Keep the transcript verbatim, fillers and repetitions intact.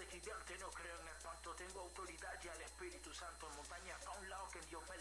estudiante, no creo en espanto. Tengo autoridad y al Espíritu Santo. En montañas pa' un lado que Dios me